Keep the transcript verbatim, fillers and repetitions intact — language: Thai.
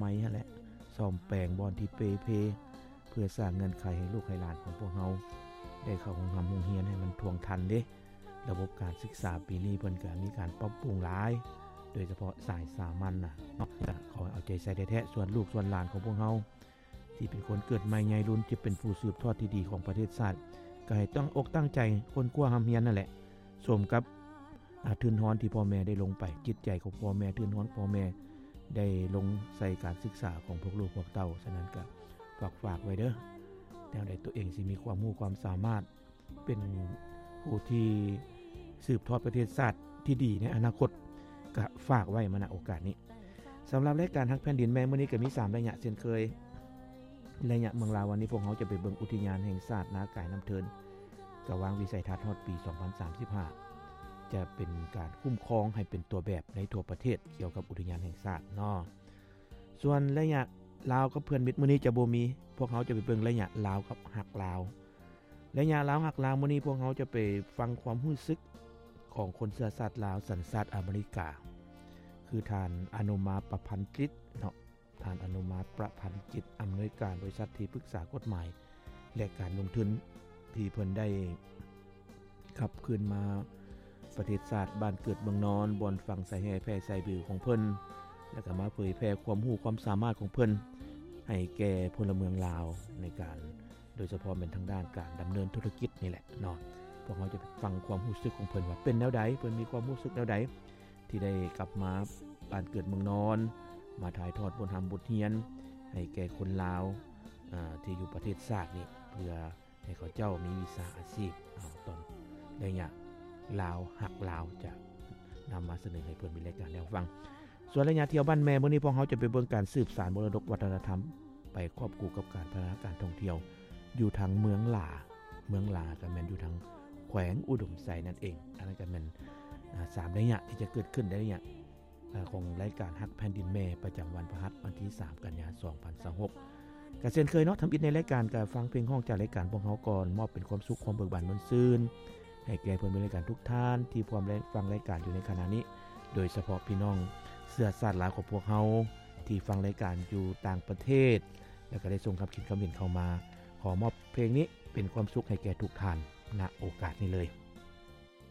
ม้หั่นแหละซ่อมแปลงบอนที่เปเพเพื่อสร้างเงินไขให้ลูกให้หลานของพวกเฮาได้เข้าโรงโรงเรียนให้มันทวงทันเด้ระบบการศึกษาปีนี้เพิ่นก็มีการปรับปรุงหลายโดยเฉพาะสายสามัญน่ะเนาะขอเอาใจใส่แท้ๆส่วนลูกส่วนหลานของพวกเฮาที่เป็นคนเกิดใหม่ใหญ่รุ่นจะเป็นผู้สืบทอดที่ดีของประเทศชาติก็ให้ต้องอกตั้งใจคนกลัวหำเฮียนนั่นแหละสมกับทุนฮ้อนที่พ่อแม่ได้ลงไปจิตใจของพ่อแม่ทุนฮ้อนพ่อแม่ได้ลงใส่การศึกษาของพวกลูกพวกเต้าฉะนั้นก็ฝากฝากไว้เด้อแต่ใดตัวเองสิมีความรู้ความสามารถเป็นผู้ที่สืบทอดประเทศชาติที่ดีในอนาคตก็ฝากไว้มาณโอกาสนี้สำหรับรายการฮักแผ่นดินแม่มื้อนี้ก็มีสามระยะเช่นเคยระยะเมืองลาววันนี้พวกเฮาจะไปเบิ่งอุทยานแห่งชาตินากายน้ำเทินก็วางวิสัยทัศน์ฮอดปีสองพันสามสิบห้าจะเป็นการคุ้มครองให้เป็นตัวแบบในทั่วประเทศเกี่ยวกับอุทยานแห่งชาติเนาะส่วนระยะลาวกับเพื่อนมิตรมื้อนี้จะบ่มีพวกเฮาจะไปเบิ่งระยะลาวกับฮักลาวระยะลาวฮักลาวมื้อนี้พวกเฮาจะไปฟังความรู้สึกของคนเชื้อชาติลาวสัญชาติอเมริกาคือท่านอนุมาประพันธ์จิตเนาะท่านอนุมาประพันธ์จิตอำนวยการบริษัทที่ปรึกษากฎหมายและการลงทุนที่เพิ่นได้ขับคืนมาประเทศชาติบ้านเกิดเมืองนอนบอนฝั่งสายแห่แพร่สายบือของเพิ่นแล้วก็มาเผยแพร่ความรู้ความสามารถของเพิ่นให้แก่พลเมืองลาวในการโดยเฉพาะเป็นทางด้านการดำเนินธุรกิจนี่แหละเนาะพวกเราจะฟังความรู้สึกของเพิ่นว่าเป็นแนวใดเพิ่นมีความรู้สึกแนวใดที่ได้กลับมาบ้านเกิดเมืองนอนมาถ่ายทอดบทธรรมบทเรียนให้แก่คนลาวอ่าที่อยู่ประเทศชาตินี่เพื่อให้เขาเจ้ามีวิชาอาชีพเอาตอนระยะลาวหักลาวจะนำมาเสนอให้เพิ่นมีรายการแนวฟังส่วนระยะเที่ยวบ้านแม่มื้อนี้พวกเราจะไปเบิ่งการสืบสานมรดกวัฒนธรรมไปควบคู่กับการพัฒนาการท่องเที่ยวอยู่ทางเมืองหลาเมืองหลาก็แม่นอยู่ทางแขวงอุดมไซนั่นเองอันนั้นก็แม่นสามระยะที่จะเกิดขึ้นในระยะของรายการฮักแผ่นดินแม่ประจำวันพฤหัสวันที่สามกันยายนสองพันยี่สิบหกก็เช่นเคยเนาะทำอิฐในรายการก็ฟังเพลงห้องจากรายการพวกเฮาก่อนมอบเป็นความสุขความเบิกบานมนซื่นให้แก่เพื่อนๆรายการทุกท่านที่พร้อมฟังรายการอยู่ในขณะนี้โดยเฉพาะพี่น้องเสื้อชาติลาวของพวกเฮาที่ฟังรายการอยู่ต่างประเทศแล้วก็ได้ส่งคำคิดคำเห็นเข้ามาขอมอบเพลงนี้เป็นความสุขให้แก่ทุกท่านณโอกาสนี้เลย